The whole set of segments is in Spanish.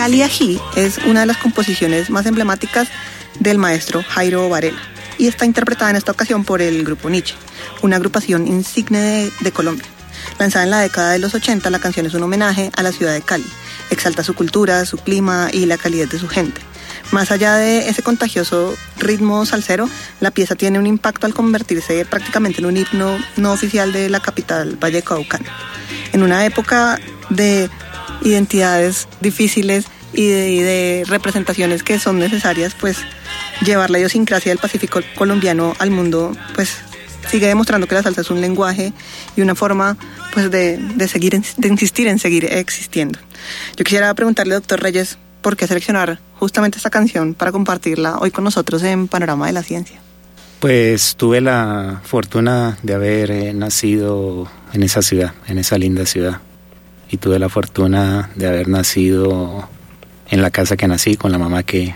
Cali Ají es una de las composiciones más emblemáticas del maestro Jairo Varela y está interpretada en esta ocasión por el grupo Nietzsche, una agrupación insigne de Colombia. Lanzada en la década de los 80, la canción es un homenaje a la ciudad de Cali. Exalta su cultura, su clima y la calidez de su gente. Más allá de ese contagioso ritmo salsero, la pieza tiene un impacto al convertirse prácticamente en un himno no oficial de la capital vallecaucana. En una época de identidades difíciles y de representaciones que son necesarias, pues llevar la idiosincrasia del Pacífico colombiano al mundo, pues sigue demostrando que la salsa es un lenguaje y una forma pues de insistir en seguir existiendo. Yo quisiera preguntarle, doctor Reyes, ¿por qué seleccionar justamente esta canción para compartirla hoy con nosotros en Panorama de la Ciencia? Pues tuve la fortuna de haber nacido en esa ciudad, en esa linda ciudad. Y tuve la fortuna de haber nacido en la casa que nací, con la mamá que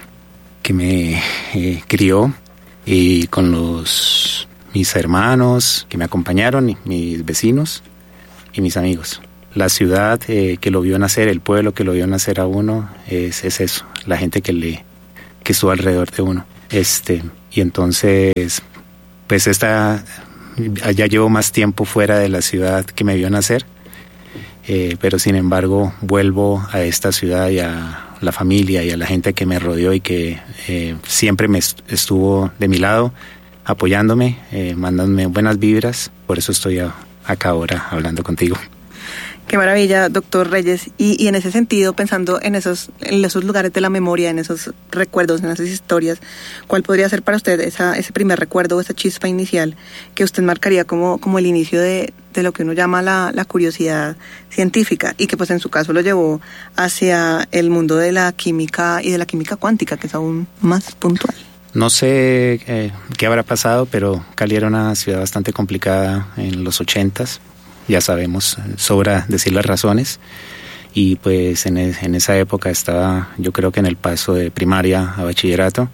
me crió y con mis hermanos que me acompañaron, y mis vecinos y mis amigos. La ciudad que lo vio nacer, el pueblo que lo vio nacer a uno, es eso, la gente que estuvo alrededor de uno. Y entonces, pues allá llevo más tiempo fuera de la ciudad que me vio nacer, pero sin embargo vuelvo a esta ciudad y a la familia y a la gente que me rodeó y que siempre me estuvo de mi lado, apoyándome, mandándome buenas vibras. Por eso estoy acá ahora hablando contigo. Qué maravilla, doctor Reyes. Y en ese sentido, pensando en esos lugares de la memoria, en esos recuerdos, en esas historias, ¿cuál podría ser para usted ese primer recuerdo, esa chispa inicial que usted marcaría como el inicio de lo que uno llama la curiosidad científica y que pues en su caso lo llevó hacia el mundo de la química y de la química cuántica, que es aún más puntual? No sé qué habrá pasado, pero Cali era una ciudad bastante complicada en los 80s. Ya sabemos, sobra decir las razones, y pues en esa época estaba, yo creo que en el paso de primaria a bachillerato,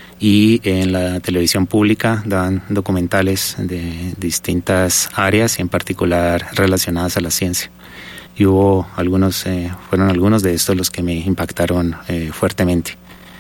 y en la televisión pública daban documentales de distintas áreas y en particular relacionadas a la ciencia. Y fueron algunos de estos los que me impactaron fuertemente,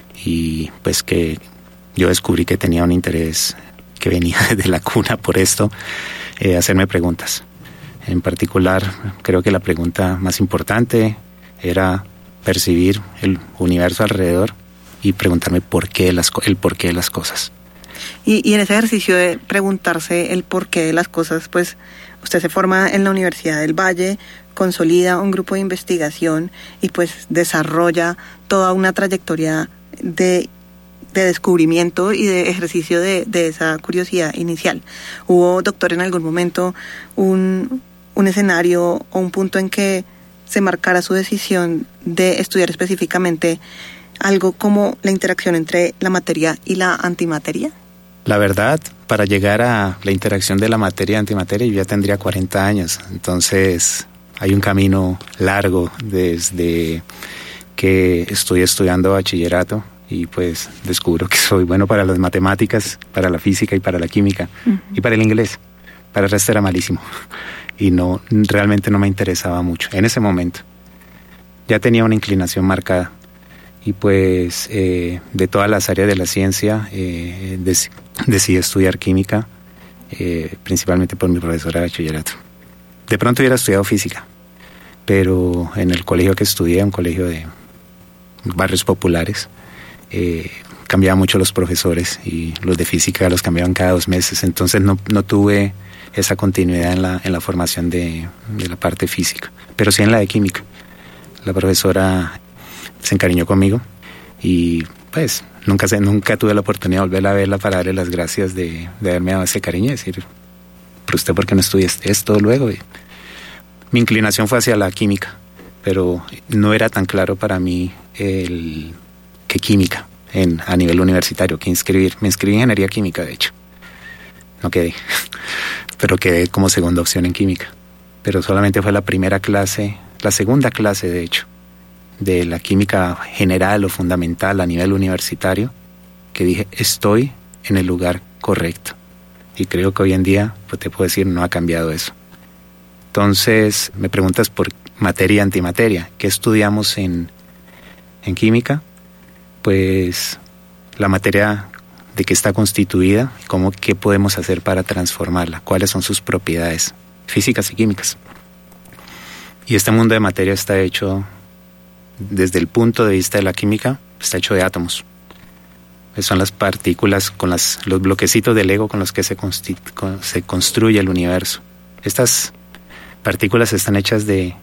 y pues que yo descubrí que tenía un interés que venía desde la cuna por esto, hacerme preguntas. En particular, creo que la pregunta más importante era percibir el universo alrededor y preguntarme el porqué de las cosas. Y en ese ejercicio de preguntarse el porqué de las cosas, pues usted se forma en la Universidad del Valle, consolida un grupo de investigación y pues desarrolla toda una trayectoria de descubrimiento y de ejercicio de esa curiosidad inicial. ¿Hubo, doctor, en algún momento un escenario o un punto en que se marcara su decisión de estudiar específicamente algo como la interacción entre la materia y la antimateria? La verdad, para llegar a la interacción de la materia y antimateria, yo ya tendría 40 años. Entonces, hay un camino largo desde que estoy estudiando bachillerato y pues descubro que soy bueno para las matemáticas, para la física y para la química, y para el inglés. Para el resto era malísimo. Y realmente no me interesaba mucho en ese momento. Ya tenía una inclinación marcada y pues de todas las áreas de la ciencia decidí estudiar química, principalmente por mi profesora de bachillerato. De pronto hubiera estudiado física, pero en el colegio que estudié, un colegio de barrios populares, cambiaban mucho los profesores y los de física los cambiaban cada 2 meses, entonces no tuve esa continuidad en la formación de la parte física, pero sí en la de química. La profesora se encariñó conmigo y pues nunca tuve la oportunidad de volver a verla para darle las gracias de haberme dado ese cariño y decir, pero usted, ¿por qué no estudia esto luego? Y mi inclinación fue hacia la química, pero no era tan claro para mí que química a nivel universitario, que inscribir. Me inscribí en ingeniería química, de hecho. No quedé, pero quedé como segunda opción en química. Pero solamente fue la segunda clase, de hecho, de la química general o fundamental a nivel universitario, que dije, estoy en el lugar correcto. Y creo que hoy en día, pues te puedo decir, no ha cambiado eso. Entonces, me preguntas por materia y antimateria. ¿Qué estudiamos en En química, pues la materia de qué está constituida, qué podemos hacer para transformarla, cuáles son sus propiedades físicas y químicas. Y este mundo de materia está hecho, desde el punto de vista de la química, está hecho de átomos. Son las partículas, los bloquecitos de Lego con los que se construye el universo. Estas partículas están hechas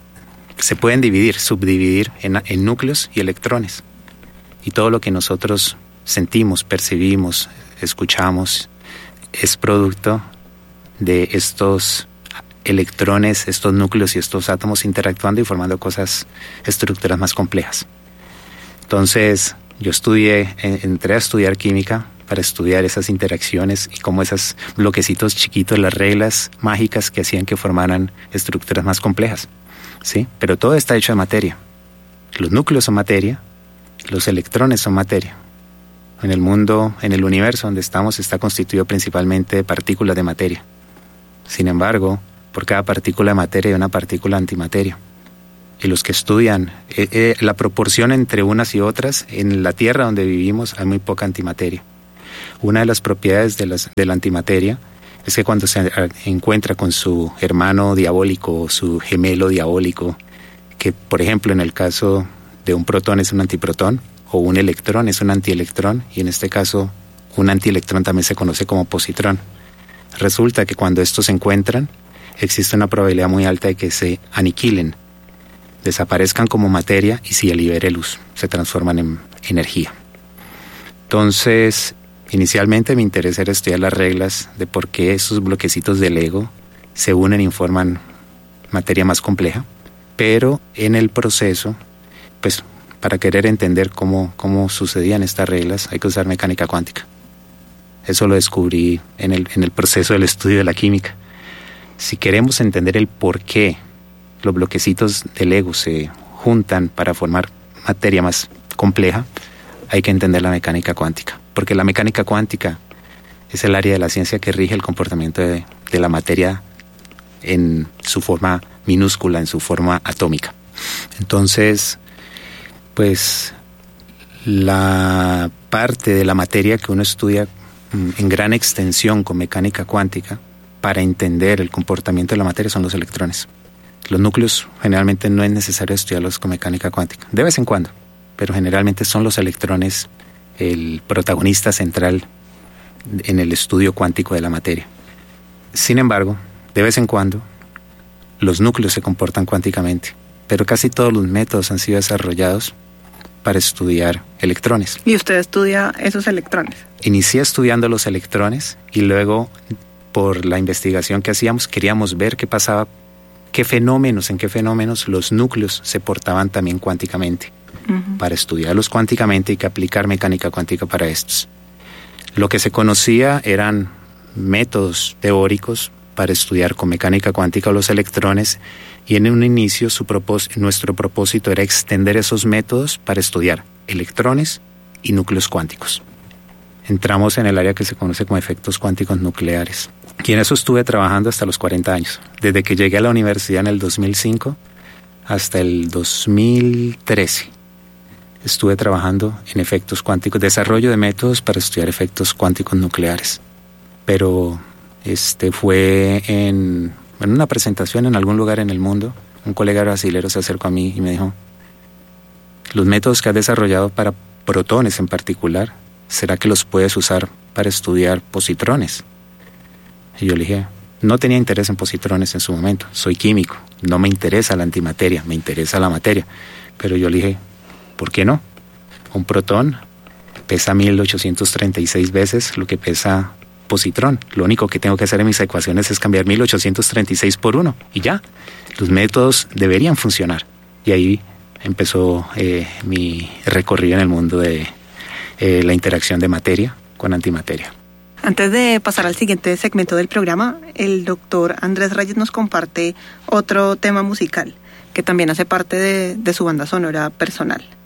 se pueden subdividir en núcleos y electrones. Y todo lo que nosotros sentimos, percibimos, escuchamos, es producto de estos electrones, estos núcleos y estos átomos interactuando y formando estructuras más complejas. Entonces, yo entré a estudiar química para estudiar esas interacciones y cómo esos bloquecitos chiquitos, las reglas mágicas que hacían que formaran estructuras más complejas, ¿sí? Pero todo está hecho de materia. Los núcleos son materia, los electrones son materia. En el mundo, en el universo donde estamos, está constituido principalmente de partículas de materia. Sin embargo, por cada partícula de materia hay una partícula antimateria. Y los que estudian la proporción entre unas y otras, en la Tierra donde vivimos hay muy poca antimateria. Una de las propiedades de la antimateria es que cuando se encuentra con su hermano diabólico o su gemelo diabólico, que por ejemplo en el caso de un protón es un antiprotón o un electrón es un antielectrón, y en este caso un antielectrón también se conoce como positrón. Resulta que cuando estos se encuentran existe una probabilidad muy alta de que se aniquilen, desaparezcan como materia y se libere luz, se transforman en energía. Entonces, inicialmente mi interés era estudiar las reglas de por qué esos bloquecitos de Lego se unen y forman materia más compleja, pero en el proceso, pues para querer entender cómo sucedían estas reglas hay que usar mecánica cuántica. Eso lo descubrí en el proceso del estudio de la química. Si queremos entender el por qué los bloquecitos de Lego se juntan para formar materia más compleja, hay que entender la mecánica cuántica, porque la mecánica cuántica es el área de la ciencia que rige el comportamiento de la materia en su forma minúscula, en su forma atómica. Entonces, pues la parte de la materia que uno estudia en gran extensión con mecánica cuántica para entender el comportamiento de la materia son los electrones. Los núcleos generalmente no es necesario estudiarlos con mecánica cuántica, de vez en cuando, pero generalmente son los electrones el protagonista central en el estudio cuántico de la materia. Sin embargo, de vez en cuando, los núcleos se comportan cuánticamente, pero casi todos los métodos han sido desarrollados para estudiar electrones. ¿Y usted estudia esos electrones? Inicié estudiando los electrones y luego, por la investigación que hacíamos, queríamos ver qué pasaba, en qué fenómenos los núcleos se portaban también cuánticamente. Para estudiarlos cuánticamente hay que aplicar mecánica cuántica para estos. Lo que se conocía eran métodos teóricos para estudiar con mecánica cuántica los electrones, y en un inicio nuestro propósito era extender esos métodos para estudiar electrones y núcleos cuánticos. Entramos en el área que se conoce como efectos cuánticos nucleares. Y en eso estuve trabajando hasta los 40 años, desde que llegué a la universidad en el 2005 hasta el 2013. Estuve trabajando en efectos cuánticos, desarrollo de métodos para estudiar efectos cuánticos nucleares. Pero fue en una presentación en algún lugar en el mundo, un colega brasilero se acercó a mí y me dijo: los métodos que has desarrollado para protones en particular, ¿será que los puedes usar para estudiar positrones? Y yo le dije, no tenía interés en positrones en su momento, soy químico, no me interesa la antimateria, me interesa la materia. Pero yo le dije, ¿por qué no? Un protón pesa 1836 veces lo que pesa positrón. Lo único que tengo que hacer en mis ecuaciones es cambiar 1836 por 1 y ya. Los métodos deberían funcionar. Y ahí empezó mi recorrido en el mundo de la interacción de materia con antimateria. Antes de pasar al siguiente segmento del programa, el doctor Andrés Reyes nos comparte otro tema musical que también hace parte de su banda sonora personal.